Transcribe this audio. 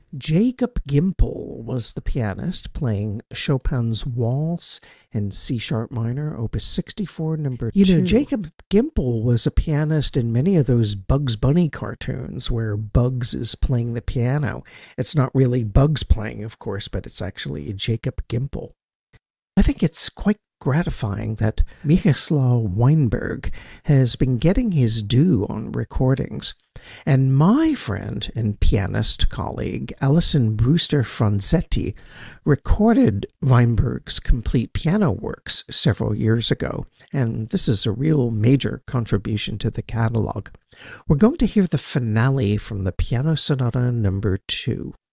Jacob Gimpel was the pianist playing Chopin's Waltz in C sharp minor, opus 64, number 2. Jacob Gimpel was a pianist in many of those Bugs Bunny cartoons where Bugs is playing the piano. It's not really Bugs playing, of course, but it's actually Jacob Gimpel. I think it's quite gratifying that Mieczysław Weinberg has been getting his due on recordings, and my friend and pianist colleague Alison Brewster Franzetti recorded Weinberg's complete piano works several years ago, and this is a real major contribution to the catalog. We're going to hear the finale from the Piano Sonata number 2.